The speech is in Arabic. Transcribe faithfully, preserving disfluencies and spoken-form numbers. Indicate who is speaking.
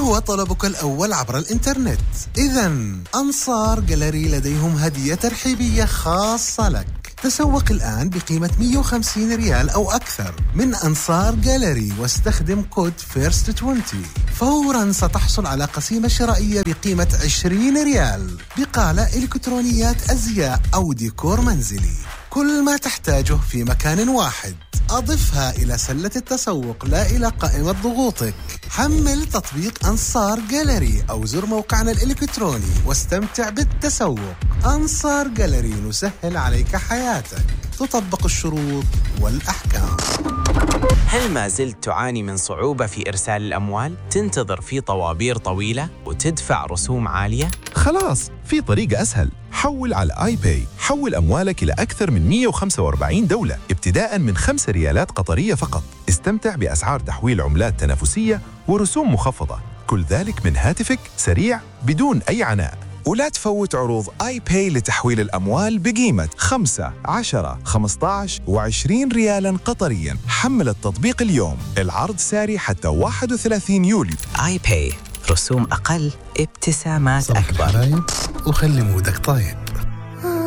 Speaker 1: هو طلبك الأول عبر الإنترنت؟ إذن أنصار جاليري لديهم هدية ترحيبية خاصة لك. تسوق الآن بقيمة مئة وخمسين ريال أو أكثر من أنصار جاليري واستخدم كود فيرست عشرين. فوراً ستحصل على قسيمة شرائية بقيمة عشرين ريال بقالة إلكترونيات أزياء أو ديكور منزلي. كل ما تحتاجه في مكان واحد. أضفها إلى سلة التسوق لا إلى قائمة ضغوطك. حمل تطبيق أنصار جاليري أو زر موقعنا الإلكتروني واستمتع بالتسوق. أنصار جاليري، نسهل عليك حياتك. تطبق الشروط والأحكام.
Speaker 2: هل ما زلت تعاني من صعوبة في إرسال الأموال؟ تنتظر في طوابير طويلة وتدفع رسوم عالية؟
Speaker 3: خلاص، في طريقة أسهل. حول على آي باي. حول أموالك إلى أكثر من مئة وخمسة وأربعين دولة ابتداء من خمس ريالات قطرية فقط. استمتع بأسعار تحويل عملات تنافسية ورسوم مخفضة، كل ذلك من هاتفك، سريع بدون أي عناء. ولا تفوت عروض آي باي لتحويل الأموال بقيمة خمسة، عشرة، خمسة عشر وعشرين ريالاً قطرياً. حمل التطبيق اليوم. العرض ساري حتى واحد وثلاثين يوليو.
Speaker 2: آي باي، رسوم أقل، ابتسامات
Speaker 1: صباح
Speaker 2: أكبر.
Speaker 1: الحرايب وخلي مودك طايب.